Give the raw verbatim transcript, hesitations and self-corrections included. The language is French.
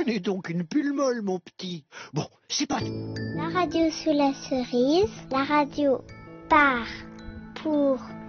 n'est donc une pull molle, mon petit. Bon, c'est pas tout. La radio sous la cerise, la radio part pour